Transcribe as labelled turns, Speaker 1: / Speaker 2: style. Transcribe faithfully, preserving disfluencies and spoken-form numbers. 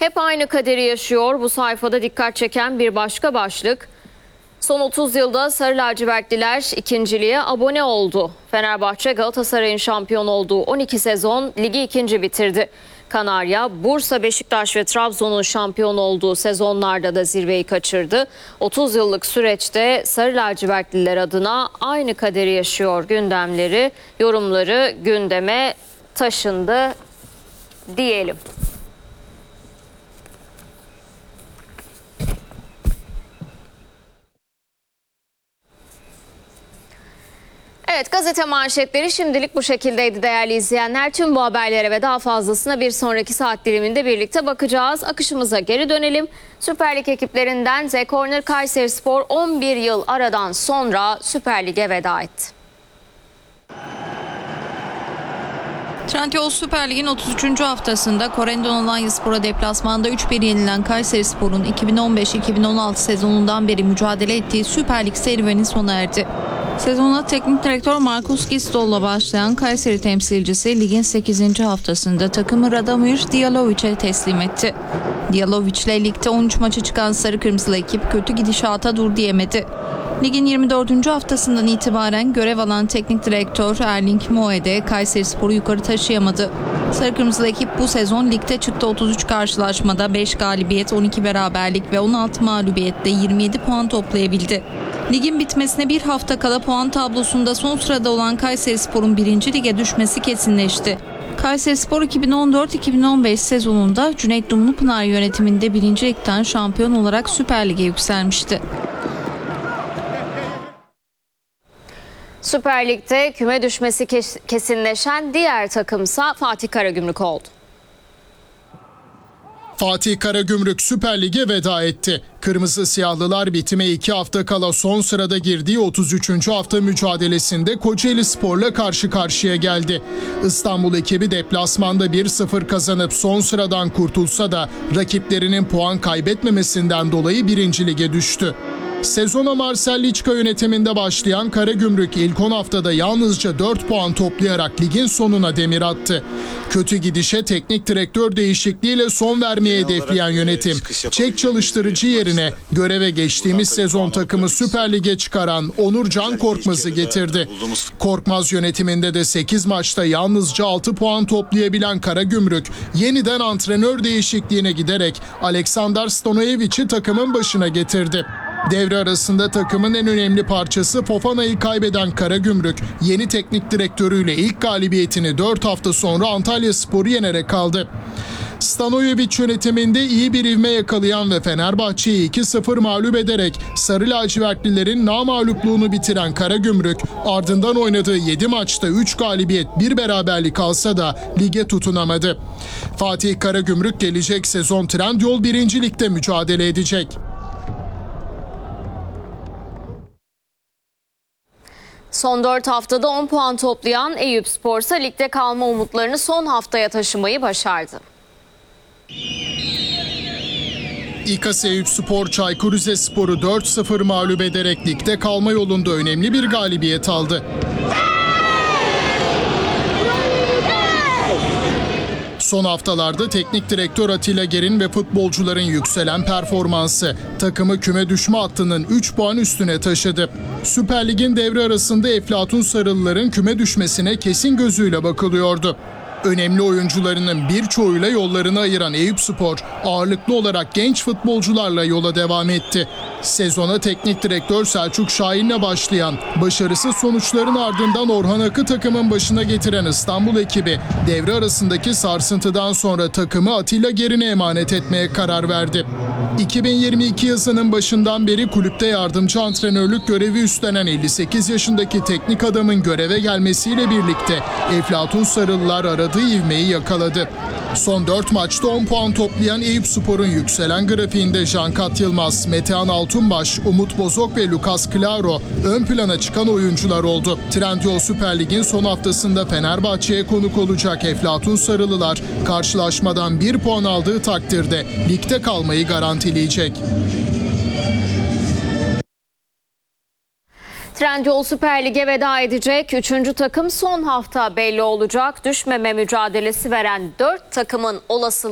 Speaker 1: Hep aynı kaderi yaşıyor. Bu sayfada dikkat çeken bir başka başlık. Son otuz yılda Sarı Lacivertliler ikinciliğe abone oldu. Fenerbahçe Galatasaray'ın şampiyon olduğu on iki sezon ligi ikinci bitirdi. Kanarya, Bursa, Beşiktaş ve Trabzon'un şampiyon olduğu sezonlarda da zirveyi kaçırdı. otuz yıllık süreçte Sarı Lacivertliler adına aynı kaderi yaşıyor gündemleri, yorumları gündeme taşındı diyelim. Evet, gazete manşetleri şimdilik bu şekildeydi değerli izleyenler. Tüm bu haberlere ve daha fazlasına bir sonraki saat diliminde birlikte bakacağız. Akışımıza geri dönelim. Süper Lig ekiplerinden Z Corner Kayserispor on bir yıl aradan sonra Süper Lig'e veda etti.
Speaker 2: Trendyol Süper Lig'in otuz üçüncü haftasında Corendon Alanyaspor'a deplasmanda üç bir yenilen Kayserispor'un iki bin on beş iki bin on altı sezonundan beri mücadele ettiği Süper Lig serüveni sona erdi. Sezona teknik direktör Markus Gistol'la başlayan Kayseri temsilcisi ligin sekizinci haftasında takımı Radomir Dijalovic'e teslim etti. Dijalovic ile ligde on üç maçı çıkan sarı kırmızılı ekip kötü gidişata dur diyemedi. Ligin yirmi dördüncü haftasından itibaren görev alan teknik direktör Erling Moe Kayserispor'u yukarı taşıyamadı. Sarı kırmızılı ekip bu sezon ligde çıktı otuz üç karşılaşmada beş galibiyet, on iki beraberlik ve on altı mağlubiyetle yirmi yedi puan toplayabildi. Ligin bitmesine bir hafta kala puan tablosunda son sırada olan Kayserispor'un birinci lige düşmesi kesinleşti. Kayserispor iki bin on dört iki bin on beş sezonunda Cüneyt Dumlupınar yönetiminde birinci ligden şampiyon olarak Süper Lig'e yükselmişti.
Speaker 1: Süper Lig'de küme düşmesi kesinleşen diğer takımsa Fatih Karagümrük oldu.
Speaker 3: Fatih Karagümrük Süper Lig'e veda etti. Kırmızı Siyahlılar bitime iki hafta kala son sırada girdiği otuz üçüncü hafta mücadelesinde Kocaeli Spor'la karşı karşıya geldi. İstanbul ekibi deplasmanda bir sıfır kazanıp son sıradan kurtulsa da rakiplerinin puan kaybetmemesinden dolayı birinci lige düştü. Sezona Marcel Liçka yönetiminde başlayan Karagümrük ilk on haftada yalnızca dört puan toplayarak ligin sonuna demir attı. Kötü gidişe teknik direktör değişikliğiyle son vermeye hedefleyen yönetim, Çek çalıştırıcı yerine göreve geçtiğimiz sezon takımı Süper Lig'e çıkaran Onur Can Korkmaz'ı getirdi. Korkmaz yönetiminde de sekiz maçta yalnızca altı puan toplayabilen Karagümrük, yeniden antrenör değişikliğine giderek Aleksandar Stanoyevic'i takımın başına getirdi. Devre arasında takımın en önemli parçası Fofana'yı kaybeden Karagümrük, yeni teknik direktörüyle ilk galibiyetini dört hafta sonra Antalyaspor'u yenerek aldı. Stanojevic yönetiminde iyi bir ivme yakalayan ve Fenerbahçe'yi iki sıfır mağlup ederek Sarı Lacivertlilerin namağlupluğunu bitiren Karagümrük, ardından oynadığı yedi maçta üç galibiyet bir beraberlik alsa da lige tutunamadı. Fatih Karagümrük gelecek sezon Trendyol birinci Lig'de mücadele edecek.
Speaker 1: Son dört haftada on puan toplayan Eyüpspor ise ligde kalma umutlarını son haftaya taşımayı başardı.
Speaker 3: İKAS Eyüpspor Çaykur Rizespor'u dört sıfır mağlup ederek ligde kalma yolunda önemli bir galibiyet aldı. Son haftalarda teknik direktör Atilla Ger'in ve futbolcuların yükselen performansı takımı küme düşme hattının üç puan üstüne taşıdı. Süper Lig'in devre arasında Eflatun Sarılıların küme düşmesine kesin gözüyle bakılıyordu. Önemli oyuncularının birçoğuyla yollarını ayıran Eyüpspor ağırlıklı olarak genç futbolcularla yola devam etti. Sezona teknik direktör Selçuk Şahin'le başlayan başarısız sonuçların ardından Orhan Ak'ı takımın başına getiren İstanbul ekibi devre arasındaki sarsıntıdan sonra takımı Atilla Ger'ine emanet etmeye karar verdi. iki bin yirmi iki yazının başından beri kulüpte yardımcı antrenörlük görevi üstlenen elli sekiz yaşındaki teknik adamın göreve gelmesiyle birlikte Eflatun Sarılılar aradığı ivmeyi yakaladı. Son dört maçta on puan toplayan Eyüpspor'un yükselen grafiğinde Cankat Yılmaz, Metehan Altunbaş, Umut Bozok ve Lucas Claro ön plana çıkan oyuncular oldu. Trendyol Süper Lig'in son haftasında Fenerbahçe'ye konuk olacak Eflatun Sarılılar karşılaşmadan bir puan aldığı takdirde ligde kalmayı garantileyecek.
Speaker 1: Trendyol Süper Lig'e veda edecek. Üçüncü takım son hafta belli olacak. Düşmeme mücadelesi veren dört takımın olası